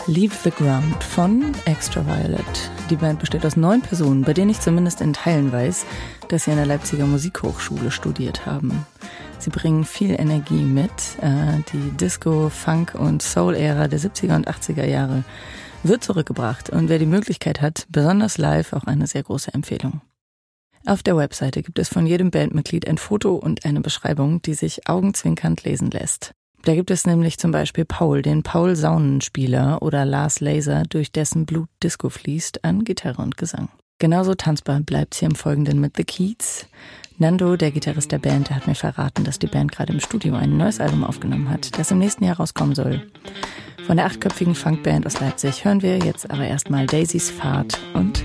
Leave the Ground von Extra Violet. Die Band besteht aus 9 Personen, bei denen ich zumindest in Teilen weiß, dass sie an der Leipziger Musikhochschule studiert haben. Sie bringen viel Energie mit. Die Disco-, Funk- und Soul-Ära der 70er und 80er Jahre wird zurückgebracht. Und wer die Möglichkeit hat, besonders live, auch eine sehr große Empfehlung. Auf der Webseite gibt es von jedem Bandmitglied ein Foto und eine Beschreibung, die sich augenzwinkernd lesen lässt. Da gibt es nämlich zum Beispiel Paul, den Paul-Saunenspieler, oder Lars Laser, durch dessen Blut Disco fließt, an Gitarre und Gesang. Genauso tanzbar bleibt's hier im Folgenden mit The Keats. Nando, der Gitarrist der Band, der hat mir verraten, dass die Band gerade im Studio ein neues Album aufgenommen hat, das im nächsten Jahr rauskommen soll. Von der 8-köpfigen Funkband aus Leipzig hören wir jetzt aber erstmal Daisys Fahrt und